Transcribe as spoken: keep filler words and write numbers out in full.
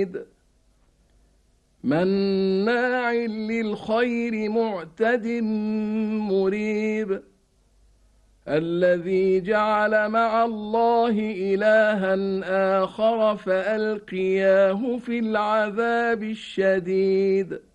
عنيد مناع للخير معتد مريب الذي جعل مع الله إلها آخر فألقياه في العذاب الشديد